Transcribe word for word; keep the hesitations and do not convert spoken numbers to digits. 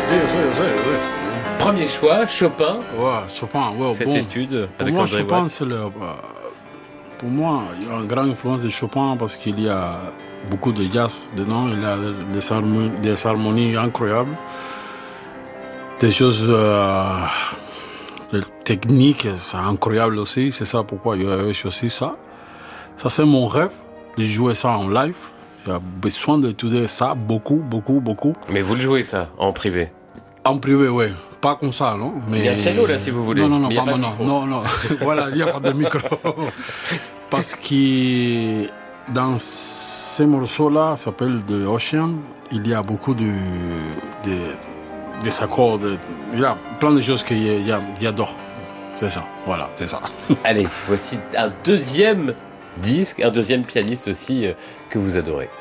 Si, je sais, je sais, je sais. Premier choix, Chopin. Ouais, Chopin, ouais, Cette bon. étude Pour avec moi, André Chopin, Watt. c'est le... euh, Pour moi, il y a une grande influence de Chopin parce qu'il y a beaucoup de jazz dedans. Il y a des harmonies, des harmonies incroyables. Des choses... Euh, des techniques, c'est incroyable aussi. C'est ça pourquoi j'ai choisi ça. Ça, c'est mon rêve, de jouer ça en live. J'ai besoin d'étudier ça beaucoup, beaucoup, beaucoup. Mais vous le jouez ça, en privé? En privé, oui. Pas comme ça, non? Mais... Il y a un piano là, si vous voulez. Non, non, non, Mais il y a pas pas de maintenant. micro. Non, non. Voilà, il n'y a pas de micro. Parce que dans ces morceaux-là, ça s'appelle The Ocean, il y a beaucoup de, de, des accords, de, il y a plein de choses que j'adore. C'est ça, voilà, c'est ça. Allez, voici un deuxième disque, un deuxième pianiste aussi euh, que vous adorez.